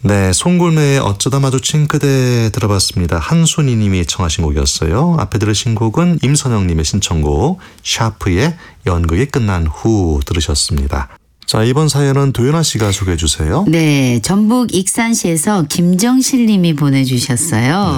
네, 송골매의 어쩌다 마주친 그대 들어봤습니다. 한순희 님이 청하신 곡이었어요. 앞에 들으신 곡은 임선영 님의 신청곡 샤프의 연극이 끝난 후 들으셨습니다. 자, 이번 사연은 도연아 씨가 소개해 주세요. 네, 전북 익산시에서 김정실 님이 보내주셨어요.